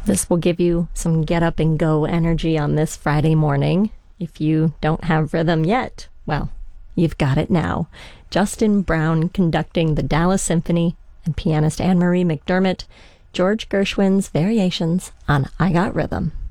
This will give you some get up and go energy on this Friday morning. If you don't have rhythm yet, well, you've got it now. Justin Brown conducting the Dallas Symphony and pianist Anne-Marie McDermott, George Gershwin's Variations on I Got Rhythm.